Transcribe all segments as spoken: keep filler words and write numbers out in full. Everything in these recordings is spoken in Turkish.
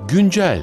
Güncel.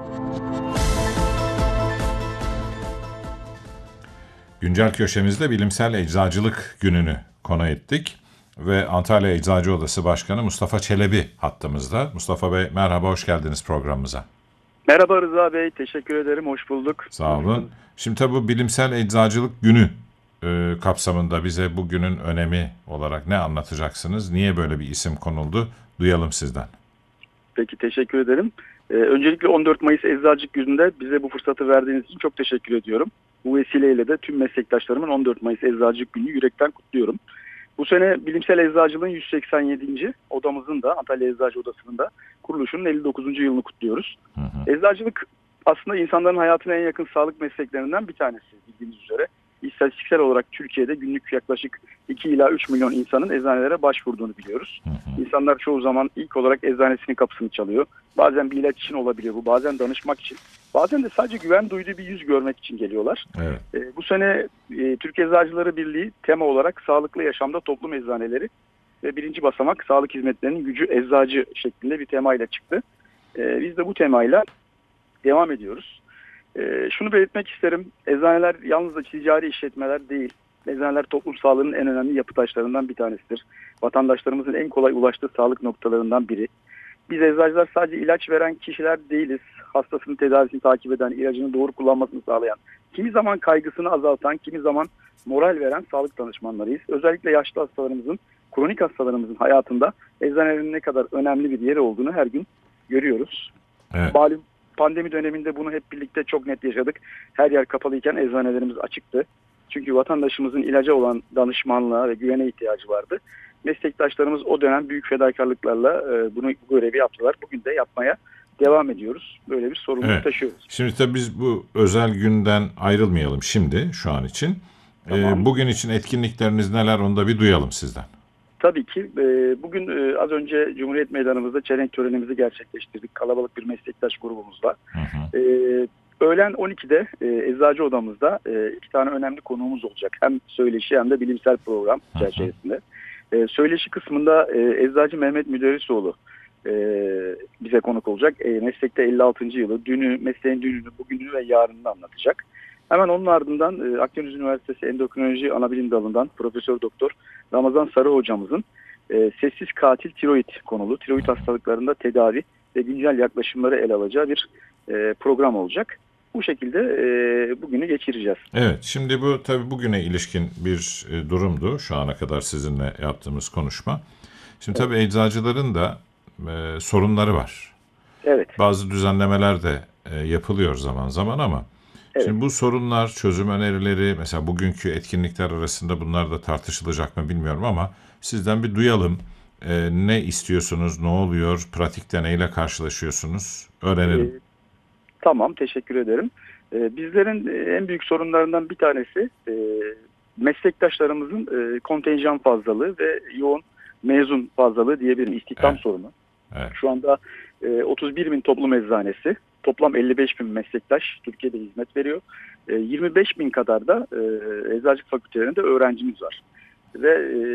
Güncel köşemizde bilimsel eczacılık gününü konu ettik ve Antalya Eczacı Odası Başkanı Mustafa Çelebi hattımızda. Mustafa Bey merhaba, hoş geldiniz programımıza. Merhaba Rıza Bey, teşekkür ederim, hoş bulduk. Sağ olun. Şimdi tabi bu bilimsel eczacılık günü e, kapsamında bize bu günün önemi olarak ne anlatacaksınız? Niye böyle bir isim konuldu? Duyalım sizden. Peki, teşekkür ederim. Ee, öncelikle on dört Mayıs Eczacılık Günü'nde bize bu fırsatı verdiğiniz için çok teşekkür ediyorum. Bu vesileyle de tüm meslektaşlarımın on dört Mayıs Eczacılık Günü'nü yürekten kutluyorum. Bu sene bilimsel eczacılığın yüz seksen yedinci odamızın da, Antalya Eczacı Odası'nın da kuruluşunun elli dokuzuncu yılını kutluyoruz. Hı hı. Eczacılık aslında insanların hayatına en yakın sağlık mesleklerinden bir tanesi bildiğiniz üzere. İstatistiksel olarak Türkiye'de günlük yaklaşık iki ila üç milyon insanın eczanelere başvurduğunu biliyoruz. Hı hı. İnsanlar çoğu zaman ilk olarak eczanesinin kapısını çalıyor. Bazen bir ilaç için olabiliyor bu, bazen danışmak için. Bazen de sadece güven duyduğu bir yüz görmek için geliyorlar. Evet. E, bu sene e, Türk Eczacıları Birliği tema olarak sağlıklı yaşamda toplum eczaneleri ve birinci basamak sağlık hizmetlerinin gücü eczacı şeklinde bir temayla çıktı. E, biz de bu temayla devam ediyoruz. Ee, şunu belirtmek isterim. Eczaneler yalnızca ticari işletmeler değil. Eczaneler toplum sağlığının en önemli yapı taşlarından bir tanesidir. Vatandaşlarımızın en kolay ulaştığı sağlık noktalarından biri. Biz eczacılar sadece ilaç veren kişiler değiliz. Hastasının tedavisini takip eden, ilacını doğru kullanmasını sağlayan, kimi zaman kaygısını azaltan, kimi zaman moral veren sağlık danışmanlarıyız. Özellikle yaşlı hastalarımızın, kronik hastalarımızın hayatında eczanelerin ne kadar önemli bir yeri olduğunu her gün görüyoruz. Evet. Malum pandemi döneminde bunu hep birlikte çok net yaşadık. Her yer kapalıyken eczanelerimiz açıktı. Çünkü vatandaşımızın ilaca olan danışmanlığa ve güvene ihtiyacı vardı. Meslektaşlarımız o dönem büyük fedakarlıklarla e, bunu bu görevi yaptılar. Bugün de yapmaya devam ediyoruz. Böyle bir sorumluluk Evet. taşıyoruz. Şimdi tabii biz bu özel günden ayrılmayalım şimdi şu an için. Tamam. Ee, bugün için etkinlikleriniz neler, onu da bir duyalım sizden. Tabii ki. E, bugün e, az önce Cumhuriyet Meydanımızda çelenk törenimizi gerçekleştirdik. Kalabalık bir meslektaş grubumuzla. Hı hı. E, öğlen on ikide e, Eczacı Odamızda e, iki tane önemli konuğumuz olacak. Hem söyleşi hem de bilimsel program Hı hı. çerçevesinde. E, söyleşi kısmında e, Eczacı Mehmet Müderrisoğlu e, bize konuk olacak. E, meslekte elli altıncı yılı, dünü, mesleğin dününü, bugününü ve yarınını anlatacak. Hemen onun ardından e, Akdeniz Üniversitesi Endokrinoloji Anabilim Dalı'ndan Profesör Doktor Ramazan Sarı hocamızın e, sessiz katil tiroid konulu tiroid hastalıklarında tedavi ve güncel yaklaşımları ele alacağı bir e, program olacak. Bu şekilde e, bugünü geçireceğiz. Evet, şimdi bu tabii bugüne ilişkin bir e, durumdu şu ana kadar sizinle yaptığımız konuşma. Şimdi tabii eczacıların da e, sorunları var. Evet. Bazı düzenlemeler de e, yapılıyor zaman zaman ama Evet. şimdi bu sorunlar, çözüm önerileri, mesela bugünkü etkinlikler arasında bunlar da tartışılacak mı bilmiyorum ama sizden bir duyalım. E, ne istiyorsunuz, ne oluyor, pratikte neyle karşılaşıyorsunuz öğrenelim. E, tamam, teşekkür ederim. E, bizlerin e, en büyük sorunlarından bir tanesi e, meslektaşlarımızın e, kontenjan fazlalığı ve yoğun mezun fazlalığı diyebilirim. İstihdam Evet. sorunu. Evet. Şu anda e, otuz bir bin toplum eczanesi, toplam elli beş bin meslektaş Türkiye'de hizmet veriyor. E, yirmi beş bin kadar da e, eczacılık fakültelerinde öğrencimiz var. Ve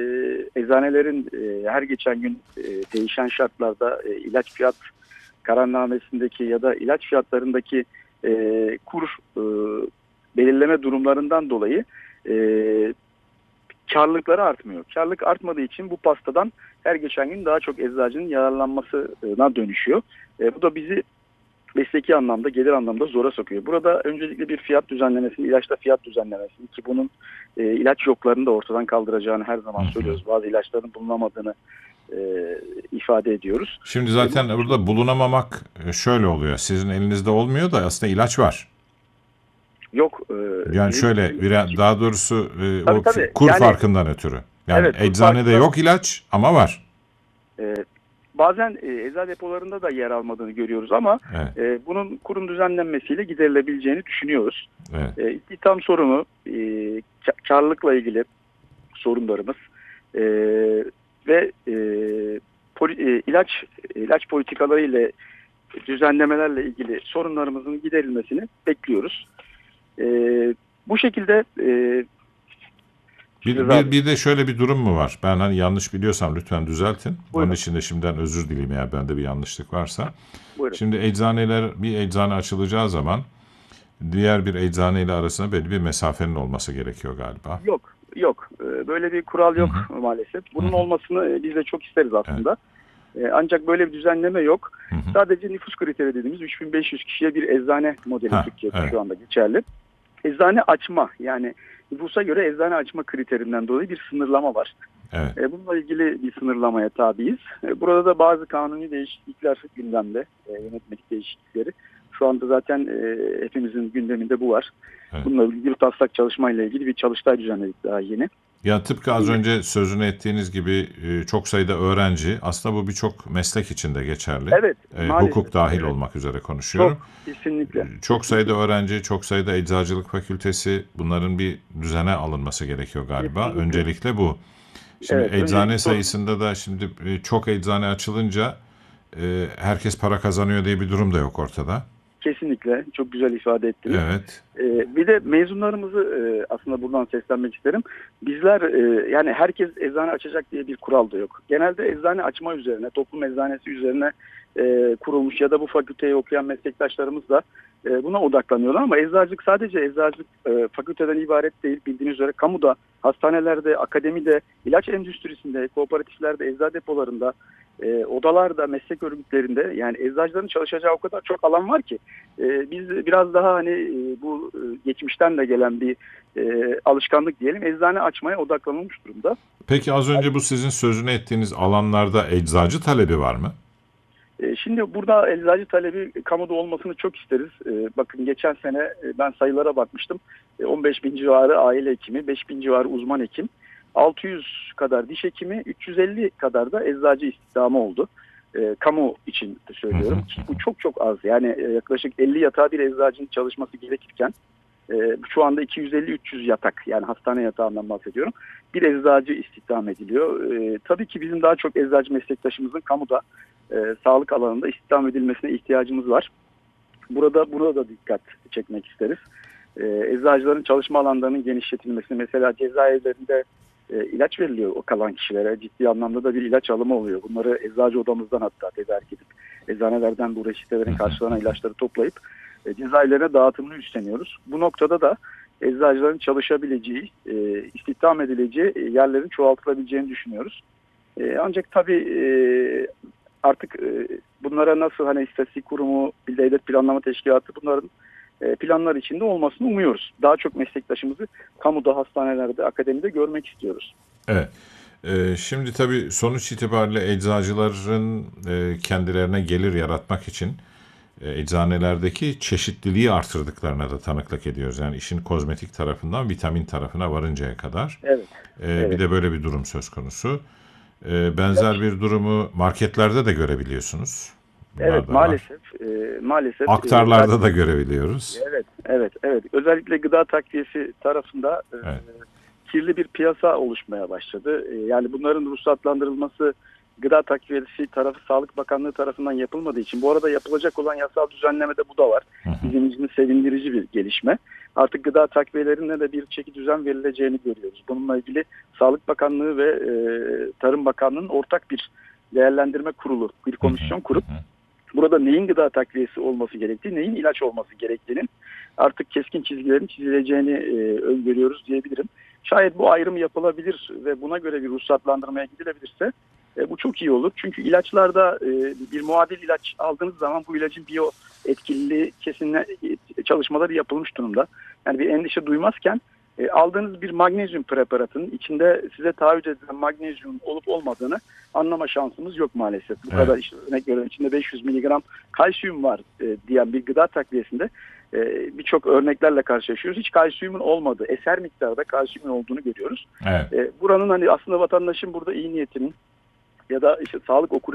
e, eczanelerin e, her geçen gün e, değişen şartlarda e, ilaç fiyat kararnamesindeki ya da ilaç fiyatlarındaki e, kur e, belirleme durumlarından dolayı e, karlılıkları artmıyor. Karlılık artmadığı için bu pastadan her geçen gün daha çok eczacının yararlanmasına dönüşüyor. E, bu da bizi mesleki anlamda, gelir anlamda zora sokuyor. Burada öncelikle bir fiyat düzenlemesini, ilaçta fiyat düzenlemesini ki bunun e, ilaç yoklarını da ortadan kaldıracağını her zaman söylüyoruz. Bazı ilaçların bulunamadığını e, ifade ediyoruz. Şimdi zaten e, bu, burada bulunamamak şöyle oluyor. Sizin elinizde olmuyor da aslında ilaç var. Yok. E, Yani bizim, şöyle bir, daha doğrusu e, tabii, o tabii. kur Yani, farkından ötürü. Yani evet, kur eczanede farkından, yok ilaç ama var. E, bazen e, eczacı depolarında da yer almadığını görüyoruz ama Evet. e, bunun kurun düzenlenmesiyle giderilebileceğini düşünüyoruz. Evet. E, istihdam sorunu, e, karlılıkla ilgili sorunlarımız e, ve e, poli, e, ilaç ilaç politikaları ile düzenlemelerle ilgili sorunlarımızın giderilmesini bekliyoruz. E, bu şekilde e, Bir, Rıza bir, Bey. bir de şöyle bir durum mu var? Ben hani yanlış biliyorsam lütfen düzeltin. Buyurun. Onun için de şimdiden özür dileyim eğer bende bir yanlışlık varsa. Buyurun. Şimdi eczaneler, bir eczane açılacağı zaman diğer bir eczaneyle arasında belli bir mesafenin olması gerekiyor galiba. Yok, yok. Ee, Böyle bir kural Hı yok hı. maalesef. Bunun Hı hı. olmasını e, biz de çok isteriz Evet. aslında. Ee, Ancak böyle bir düzenleme yok. Hı hı. Sadece nüfus kriteri dediğimiz üç bin beş yüz kişiye bir eczane modeli Ha, Türkiye'de evet. şu anda geçerli. Eczane açma, yani nüfusa göre eczane açma kriterinden dolayı bir sınırlama var. Evet. E, Bununla ilgili bir sınırlamaya tabiiz. E, Burada da bazı kanuni değişiklikler gündemde, e, yönetmelik değişiklikleri. Şu anda zaten e, hepimizin gündeminde bu var. Evet. Bununla ilgili bir taslak çalışmayla ilgili bir çalıştay düzenledik daha yeni. Ya tıpkı az önce sözünü ettiğiniz gibi e, çok sayıda öğrenci, aslında bu birçok meslek için de geçerli. Evet, E, maalesef. hukuk dahil Evet. olmak üzere konuşuyorum. Çok, kesinlikle. Çok sayıda öğrenci, çok sayıda eczacılık fakültesi, bunların bir düzene alınması gerekiyor galiba. Kesinlikle. Öncelikle bu. Şimdi Evet, eczane öncelikle- sayısında da şimdi e, çok eczane açılınca e, herkes para kazanıyor diye bir durum da yok ortada. Kesinlikle. Çok güzel ifade ettiniz. Evet. Ee, bir de mezunlarımızı e, aslında buradan seslenmek isterim. Bizler e, yani herkes eczane açacak diye bir kural da yok. Genelde eczane açma üzerine, toplum eczanesi üzerine e, kurulmuş ya da bu fakülteyi okuyan meslektaşlarımız da e, buna odaklanıyorlar. Ama eczacılık sadece eczacılık e, fakülteden ibaret değil. Bildiğiniz üzere kamuda, hastanelerde, akademide, ilaç endüstrisinde, kooperatiflerde, eczacı depolarında, e, odalarda, meslek örgütlerinde, yani eczacıların çalışacağı o kadar çok alan var ki e, biz biraz daha hani e, bu e, geçmişten de gelen bir e, alışkanlık diyelim, eczane açmaya odaklanılmış durumda. Peki az önce bu sizin sözünü ettiğiniz alanlarda eczacı talebi var mı? E, Şimdi burada eczacı talebi kamuda olmasını çok isteriz. E, Bakın geçen sene e, ben sayılara bakmıştım. E, on beş bin civarı aile hekimi, beş bin civarı uzman hekim, altı yüz kadar diş hekimi, üç yüz elli kadar da eczacı istihdamı oldu. E, kamu için söylüyorum. Hı hı. Bu çok çok az. Yani e, yaklaşık elli yatağı bir eczacının çalışması gerekirken e, şu anda iki yüz elli üç yüz yatak, yani hastane yatağından bahsediyorum, bir eczacı istihdam ediliyor. E, tabii ki bizim daha çok eczacı meslektaşımızın kamuda e, sağlık alanında istihdam edilmesine ihtiyacımız var. Burada burada da dikkat çekmek isteriz. E, eczacıların çalışma alanlarının genişletilmesi, mesela cezaevlerinde e, ilaç veriliyor o kalan kişilere. Ciddi anlamda da bir ilaç alımı oluyor. Bunları eczacı odamızdan hatta tedarik edip eczanelerden bu reçetelerin karşılanan ilaçları toplayıp e, cezaevlerine dağıtımını üstleniyoruz. Bu noktada da eczacıların çalışabileceği, e, istihdam edileceği yerlerin çoğaltılabileceğini düşünüyoruz. E, ancak tabii e, artık e, bunlara nasıl hani istatistik kurumu, devlet planlama teşkilatı bunların e, planlar içinde olmasını umuyoruz. Daha çok meslektaşımızı kamuda, hastanelerde, akademide görmek istiyoruz. Evet. Ee, şimdi tabii sonuç itibariyle eczacıların e, kendilerine gelir yaratmak için e, eczanelerdeki çeşitliliği artırdıklarına da tanıklık ediyoruz. Yani işin kozmetik tarafından vitamin tarafına varıncaya kadar. Evet. Ee, Evet. Bir de böyle bir durum söz konusu. Ee, benzer bir durumu marketlerde de görebiliyorsunuz. Bunlar Evet, da var. maalesef e, maalesef Aktarlarda e, da görebiliyoruz. evet, evet, evet. Özellikle gıda takviyesi tarafında e, Evet. kirli bir piyasa oluşmaya başladı. E, yani bunların ruhsatlandırılması gıda takviyesi tarafı Sağlık Bakanlığı tarafından yapılmadığı için, bu arada yapılacak olan yasal düzenlemede bu da var. Hı hı. Bizim için sevindirici bir gelişme. Artık gıda takviyelerine de bir çeki düzen verileceğini görüyoruz. Bununla ilgili Sağlık Bakanlığı ve e, Tarım Bakanlığı'nın ortak bir değerlendirme kurulu, bir komisyon kurup Hı hı. burada neyin gıda takviyesi olması gerektiği, neyin ilaç olması gerektiğinin artık keskin çizgilerin çizileceğini e, öngörüyoruz diyebilirim. Şayet bu ayrım yapılabilir ve buna göre bir ruhsatlandırmaya gidilebilirse e, bu çok iyi olur. Çünkü ilaçlarda e, bir muadil ilaç aldığınız zaman bu ilacın biyo etkililiği kesinle e, çalışmaları yapılmış durumda. Yani bir endişe duymazken e, aldığınız bir magnezyum preparatının içinde size taahhüt edilen magnezyum olup olmadığını anlama şansımız yok maalesef. Bu Evet. kadar işte örnek veriyorum, içinde beş yüz miligram kalsiyum var e, diyen bir gıda takviyesinde e, birçok örneklerle karşılaşıyoruz. Hiç kalsiyumun olmadığı, eser miktarda kalsiyumun olduğunu görüyoruz. Evet. E, buranın hani aslında vatandaşın burada iyi niyetinin ya da işte sağlık okur